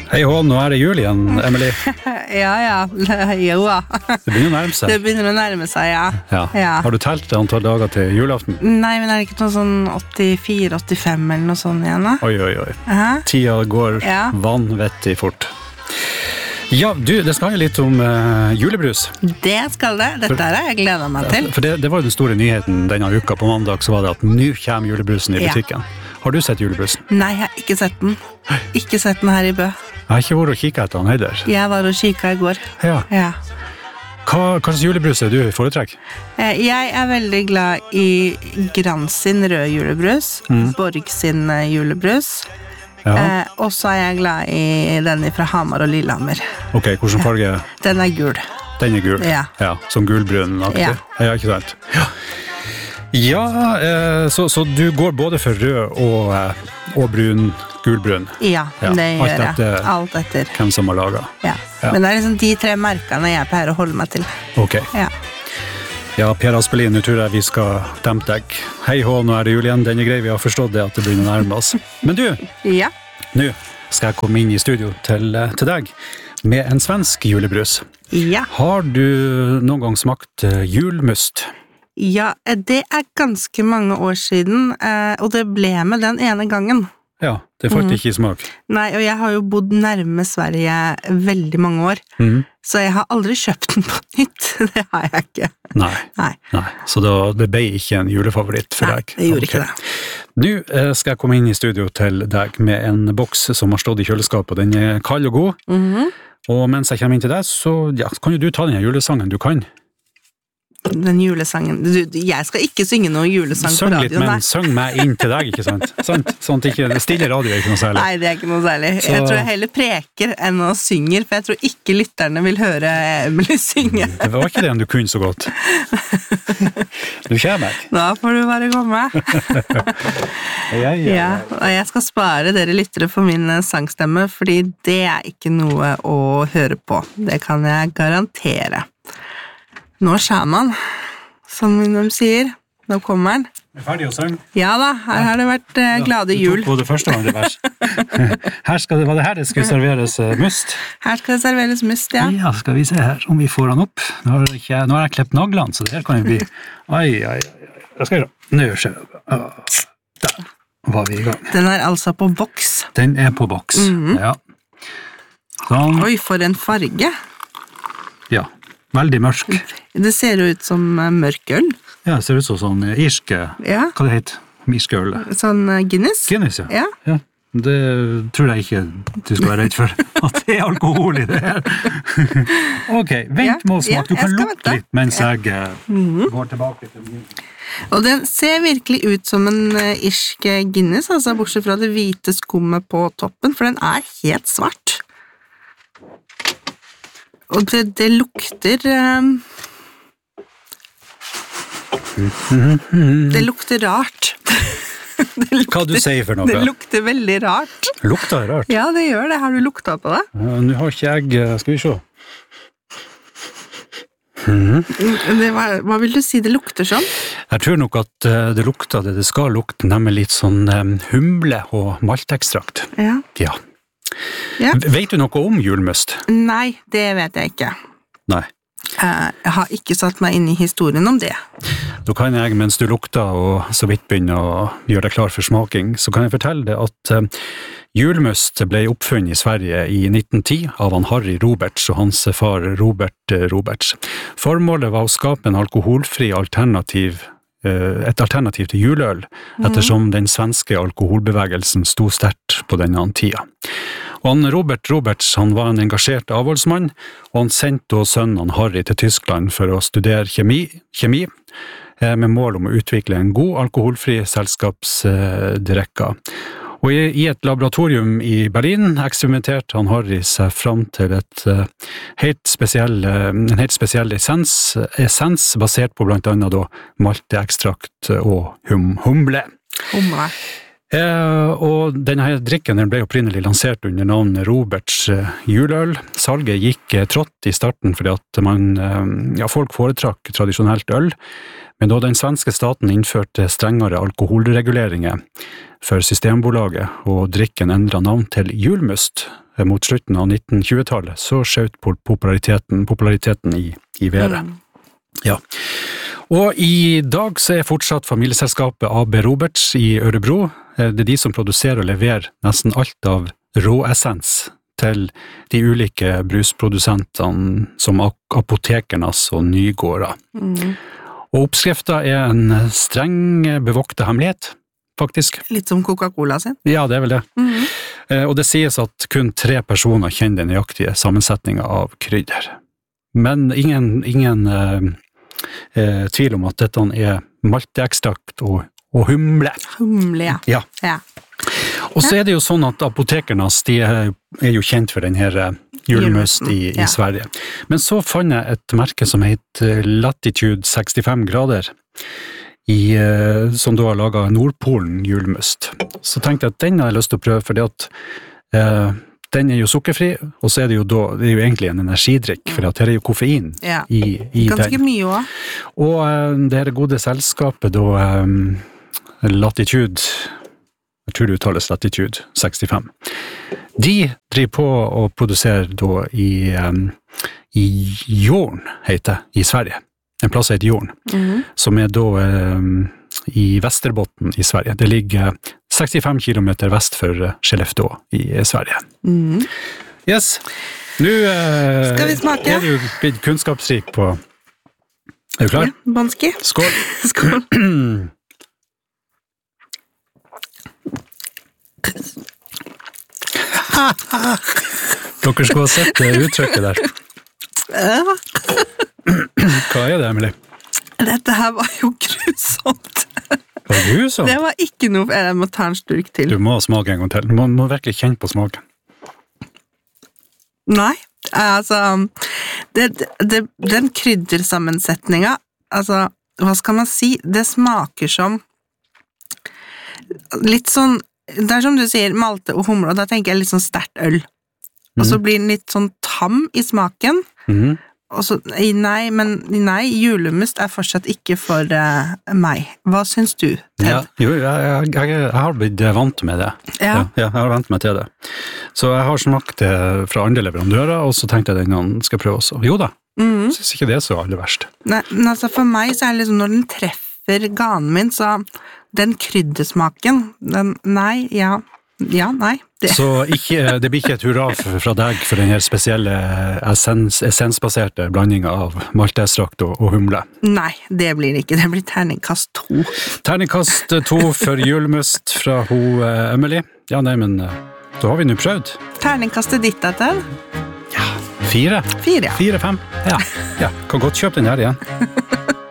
Hei hå, nå det jul igjen, Emily. Ja, jo da. Det begynner å nærme seg. Det begynner å nærme seg, ja. Ja. Har du telt antall dager til julaften? Nei, men det ikke noe sånn 84-85 eller noe sånt igjen da? Oi. Tida går vanvettig fort. Ja, det skal jo litt om julebrus. Det skal det. Dette har jeg gledet meg til. For det var jo den store nyheten denne uka på mandag, så var det at nå kommer julebrusen i butikken. Har du sett julebrusen? Nei, jeg har ikke sett den. Ikke sett den her i Bø. Jeg har ikke vært og kikket etter den heller. Jeg var og kikket i går. Ja. Hva slags julebrus du foretrekker? Jeg veldig glad i Grand sin rød julebrus, Borg sin julebrus, og så jeg glad i den fra Hamar og Lillehammer. Ok, hvordan farge? Den gul. Den gul? Ja. Som gulbrun-aktig? Ja, ikke sant? Ja, så du går både for rød og brun, gulbrun? Ja, det gjør jeg. Alt etter. Hvem som har laget. Ja, men det liksom de 3 merkene jeg pleier å holde meg til. Ok. Ja, Per Aspelin, nå tror jeg vi skal dempe deg. Hei hå, nå det jul igjen, den grei, vi har forstått det at det begynner å nærme oss. Men du, nå skal jeg komme inn i studio til deg med en svensk julebrus. Ja. Har du noen gang smakt julmust? Ja, det ganske mange år siden, og det ble med den ene gangen. Ja, det falt ikke i smak. Nei, og jeg har jo bodd nærme Sverige veldig mange år, så jeg har aldri kjøpt den på nytt. Det har jeg ikke. Nei. Så det ble ikke en julefavoritt for deg? Nei, det gjorde ikke det. Nå skal jeg komme inn i studio til deg med en boks som har stått i kjøleskapet, den kald og god. Og mens jeg kommer inn til deg, så kan jo du ta denne julesangen du kan. Den julesangen. Jeg skal ikke synge noen julesang på radio. Søng litt, men søng meg inn til deg, ikke sant? Sånn at ikke, stille radio ikke noe særlig. Nei, det ikke noe særlig. Jeg tror jeg heller preker enn å synger, for jeg tror ikke lytterne vil høre Emily synge. Det var ikke det du kunne så godt. Du kommer. Da får du bare komme. Ja, og jeg skal spare dere lyttere for min sangstemme, fordi det ikke noe å høre på. Det kan jeg garantere. Nå kommer han, som de sier. Nå kommer han. Ferdig å synge? Ja da, her har det vært glade jul. Du tok på det første og andre vers. Var det her det skulle serveres must? Her skal det serveres must, ja. Ja, skal vi se her om vi får han opp. Nå har jeg klept naglene, så det her kan jo bli... Oi. Da skal vi da. Nå skjer det. Der var vi i gang. Den altså på boks. Den på boks, ja. Sånn. Oi, for en farge. Ja. Veldig mørk. Det ser ut som mørk øl. Ja, det ser ut som sånn irske... Hva det heter? Irske øl. Sånn Guinness? Guinness, ja. Det tror jeg ikke du skal være redd for. At det alkohol i det her. Ok, vent med å smake. Du kan lukte litt mens jeg går tilbake til min. Og den ser virkelig ut som en irsk Guinness, altså bortsett fra det hvite skummet på toppen, for den helt svart. Og det lukter det lukter rart. Hva du sier for noe? Det lukter veldig rart. Lukter det rart? Ja, det gjør det. Har du luktet på det? Nå har ikke jeg... Skal vi se. Hva vil du si det lukter sånn? Jeg tror nok at det lukter det skal lukte, nemlig litt sånn humle og maltekstrakt. Ja. Vet du noe om julmust? Nei, det vet jeg ikke. Nei. Jeg har ikke satt meg inn i historien om det. Da kan jeg, mens du lukter og så vidt begynner å gjøre deg klar for smaking, så kan jeg fortelle deg at julmust ble oppfunnet i Sverige i 1910 av Harry Roberts og hans far Robert Roberts. Formålet var å skape en alkoholfri et alternativ til juleøl, ettersom den svenske alkoholbevegelsen sto sterkt på denne tida. Og Robert Roberts var en engasjert avholdsmann, og han sendte sønnen Harry til Tyskland for å studere kjemi med mål om å utvikle en god alkoholfri selskapsdrikke. Og i et laboratorium i Berlin eksperimenterte Harry seg fram til en helt spesiell essens basert på blant annet malteekstrakt og humle. Og denne drikken ble opprinnelig lansert under navnet Roberts juleøl. Salget gikk trått i starten fordi at folk foretrakk tradisjonelt øl, men da den svenske staten innførte strengere alkoholreguleringer for Systembolaget og drikken endret navn til julmust, mot slutten av 1920-tallet, så skjøt populariteten i været. Ja. Og i dag så fortsatt familieselskapet AB Roberts i Ørebro. Det de som produserer og leverer nesten alt av råessens til de ulike brusprodusentene som Apotekernes og Nygårda. Og oppskriften en streng bevoktet hemmelighet, faktisk. Litt som Coca-Cola sin. Ja, det vel det. Og det sies at kun 3 personer kjenner den nøyaktige sammensetningen av krydder. Men ingen tvil om at dette malteekstrakt og humle. Humle, ja. Ja. Og så det jo sånn at Apotekernes, de jo kjent for denne julemust i Sverige. Men så fant jeg et merke som heter Latitude 65 grader, som da har laget Nordpolen julemust. Så tenkte jeg at den har jeg lyst til å prøve, fordi at den jo sukkerfri, og så det jo egentlig en energidrikk, for at det jo koffein i den. Ganske mye også. Og det gode selskapet da, Latitude, jeg tror det uttales Latitude 65, de driver på å produsere da i Jorn, heter i Sverige. En plass heter Jorn, som da i Västerbotten i Sverige. Det ligger 65 kilometer vest for Skellefteå i Sverige. Yes, nå skal vi smake? Du blitt kunnskapsrik på... du klar? Ja, vanskelig. Skål! Skål! Dere skulle ha sett det uttrykket der. Hva det, Emily? Dette her var jo grusomt. Var det grusomt? Det var ikke noe, jeg må ta en slurk til. Du må smake en gang til. Du må virkelig kjenne på smaken. Nei, altså, den kryddersammensetningen, altså, hva skal man si? Det smaker som litt sånn, det som du sier, malte og humle, og da tenker jeg litt sånn sterkt øl. Og så blir den litt sånn tam i smaken. Og så, nei, julemust fortsatt ikke for meg. Hva syns du, Ted? Ja, jo, jeg har blitt vant med det. Ja, jeg har vant meg til det. Så jeg har smakt det fra andre leverandører, og så tenkte jeg den skal prøve også. Jo da, jeg synes ikke det så aller verst. Nei, men altså for meg så det liksom, når den treffer ganen min, så den kryddersmaken, nei. Så det blir ikke et hurra fra deg for denne spesielle essensbaserte blandingen av malteekstrakt og humle? Nei, det blir det ikke. Det blir terningkast 2. Terningkast 2 for julemust fra Emily. Ja, nei, men da har vi nå prøvd. Terningkastet ditt, Ted? Ja, 4. 4, ja. 4-5. Ja. Kan godt kjøpe den her igjen.